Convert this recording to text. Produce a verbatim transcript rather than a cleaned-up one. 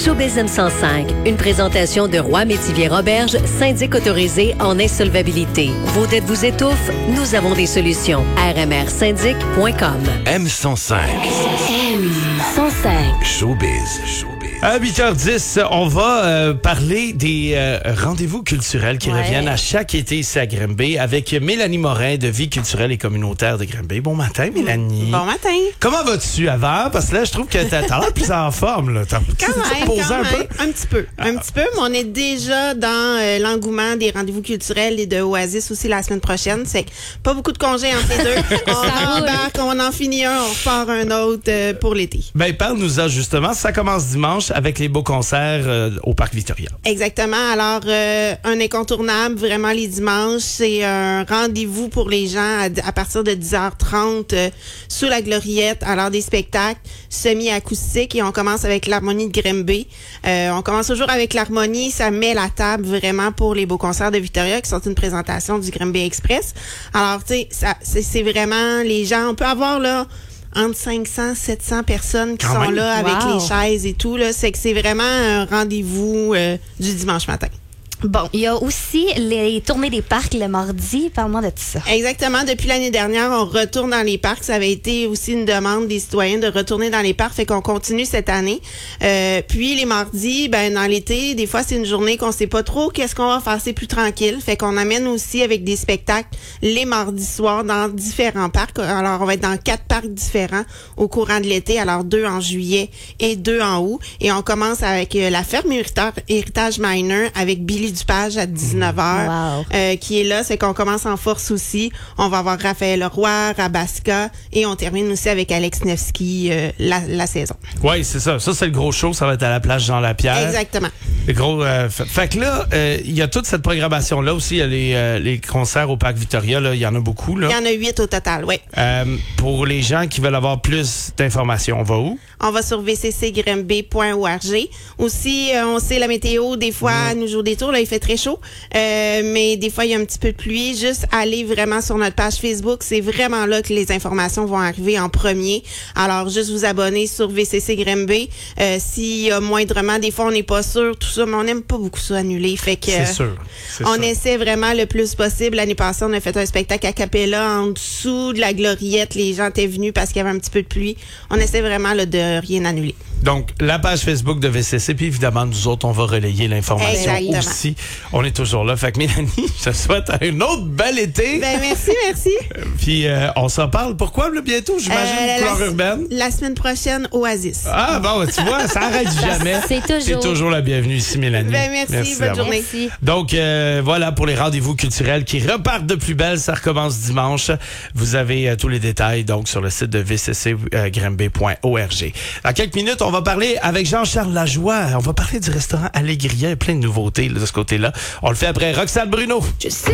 Showbiz M cent cinq, une présentation de Roy Métivier Roberge, syndic autorisé en insolvabilité. Vos dettes vous étouffent? Nous avons des solutions. R M R syndic point com. M cent cinq. M cent cinq. Showbiz. Showbiz. À huit heures dix, on va euh, parler des euh, rendez-vous culturels qui Ouais. reviennent à chaque été ici à Granby avec Mélanie Morin de Vie culturelle et communautaire de Granby. Bon matin, Mélanie. Bon matin. Comment vas-tu avant? Parce que là, je trouve que t'as t'as l'air plus en forme. Là. T'as Quand même, posé quand un même. peu? Un petit peu. Un petit peu, mais on est déjà dans euh, l'engouement des rendez-vous culturels et de Oasis aussi la semaine prochaine. C'est que pas beaucoup de congés entre les deux. On embarque, on en finit un, on repart un autre euh, pour l'été. Ben, parle-nous-en justement. Ça commence dimanche avec les beaux concerts euh, au Parc Victoria. Exactement. Alors, euh, un incontournable, vraiment les dimanches, c'est un rendez-vous pour les gens à, à partir de dix heures trente euh, sous la Gloriette, alors des spectacles semi-acoustiques et on commence avec l'Harmonie de Granby. Euh, on commence toujours avec l'Harmonie, ça met la table vraiment pour les beaux concerts de Victoria qui sont une présentation du Granby Express. Alors, tu sais, ça, c'est, c'est vraiment les gens, on peut avoir là entre cinq cents, sept cents personnes qui Quand sont même. là avec Wow. les chaises et tout. Là, c'est que c'est vraiment un rendez-vous euh, du dimanche matin. Bon, il y a aussi les tournées des parcs le mardi. Parle-moi de tout ça. Exactement. Depuis l'année dernière, on retourne dans les parcs. Ça avait été aussi une demande des citoyens de retourner dans les parcs, fait qu'on continue cette année. Euh, puis les mardis, ben dans l'été, des fois c'est une journée qu'on sait pas trop qu'est-ce qu'on va faire. C'est plus tranquille, fait qu'on amène aussi avec des spectacles les mardis soirs dans différents parcs. Alors on va être dans quatre parcs différents au courant de l'été. Alors deux en juillet et deux en août. Et on commence avec euh, la ferme Héritage, Héritage Minor avec Billy Dupage à dix-neuf heures, Wow. euh, qui est là. C'est qu'on commence en force aussi. On va avoir Raphaël Leroy, Rabaska et on termine aussi avec Alex Nevsky euh, la, la saison. Oui, c'est ça. Ça, c'est le gros show. Ça va être à la plage Jean-Lapierre. Exactement. Le gros, euh, fait, fait que là, euh, il y a toute cette programmation-là aussi. Il y a les, euh, les concerts au Parc Victoria. Là, il y en a beaucoup. Là. Il y en a huit au total, oui. Euh, pour les gens qui veulent avoir plus d'informations, on va où? On va sur v c c granby point org. Aussi, euh, on sait la météo, des fois, elle nous joue des tours. Là, il fait très chaud. Euh, mais des fois, il y a un petit peu de pluie. Juste aller vraiment sur notre page Facebook. C'est vraiment là que les informations vont arriver en premier. Alors, juste vous abonner sur V C C Granby. Euh, s'il y a moindrement, des fois, on n'est pas sûr, tout ça, mais on n'aime pas beaucoup ça annuler. Fait que, C'est sûr. C'est on sûr. essaie vraiment le plus possible. L'année passée, on a fait un spectacle a cappella en dessous de la Gloriette. Les gens étaient venus parce qu'il y avait un petit peu de pluie. On essaie vraiment là, de rien annuler. Donc, la page Facebook de V C C, puis évidemment, nous autres, on va relayer l'information Exactement. aussi. On est toujours là. Fait que Mélanie, je te souhaite un autre bel été. Ben merci, merci. Puis, euh, on s'en parle. Pourquoi, là, bientôt? J'imagine, Euh, couleur la, urbaine. la semaine prochaine, Oasis. Ah, bon, tu vois, ça arrête jamais. C'est toujours. T'es toujours la bienvenue ici, Mélanie. Ben merci, bonne à vous. journée. Merci. Donc, euh, voilà pour les rendez-vous culturels qui repartent de plus belle. Ça recommence dimanche. Vous avez euh, tous les détails donc sur le site de v c c granby point org. Dans quelques minutes, on va parler avec Jean-Charles Lajoie. On va parler du restaurant Allégria. Il y a plein de nouveautés là, de ce côté-là. On le fait après Roxane Bruno. Je sais